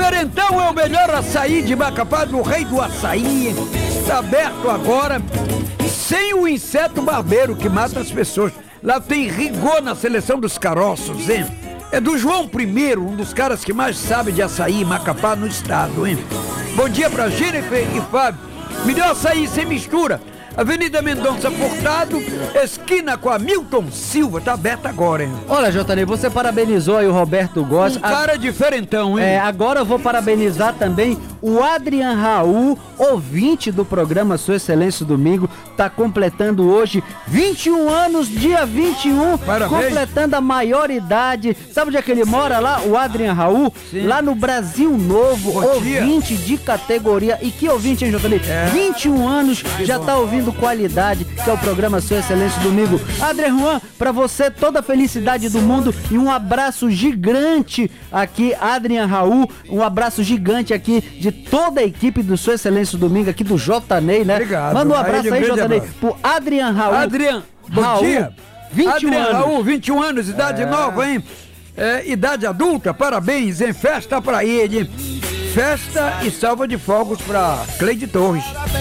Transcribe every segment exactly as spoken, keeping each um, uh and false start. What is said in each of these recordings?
Diferentão é o melhor açaí de Macapá, do Rei do Açaí. Está aberto agora, sem o inseto barbeiro que mata as pessoas. Lá tem rigor na seleção dos caroços, hein? É do João I, um dos caras que mais sabe de açaí em Macapá no estado, hein? Bom dia pra Jennifer e Fábio. Melhor açaí sem mistura. Avenida Mendonça Furtado, esquina com a Milton Silva, tá aberta agora, hein? Olha, J. Ney, você parabenizou aí o Roberto Góes. Um cara a... diferentão, hein? É, agora eu vou parabenizar também o Adrian Raul, ouvinte do programa Sua Excelência Domingo, tá completando hoje vinte e um anos, dia vinte e um, parabéns. Completando a maioridade. Sabe onde é que ele mora lá, o Adrian Raul? Sim. Lá no Brasil Novo, Bom ouvinte dia. de categoria. E que ouvinte, hein, J. Ney? É. vinte e um anos, que já bom. Tá ouvindo qualidade, que é o programa Sua Excelência Domingo. Adrian Juan, pra você toda a felicidade do mundo e um abraço gigante aqui, Adrian Raul, um abraço gigante aqui de toda a equipe do Sua Excelência Domingo, aqui do J. Ney, né? Obrigado. Manda um abraço aí, aí J. Ney, pro Adrian Raul. Adrian, bom Raul, dia. vinte e um Adrian anos. Raul, vinte e um anos, idade é. nova, hein? É, idade adulta, parabéns, em festa pra ele. Festa e salva de fogos pra Cleide Torres.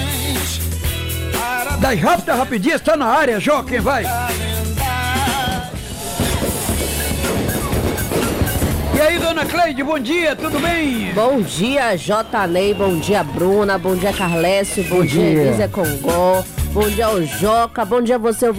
Das rápidas rapidinhas, tá na área, Jó, quem vai? E aí, dona Cleide, bom dia, tudo bem? Bom dia, J. Ney, bom dia, Bruna, bom dia, Carlécio, bom, bom dia, Elisa Congó, bom dia, o Joca, bom dia, você,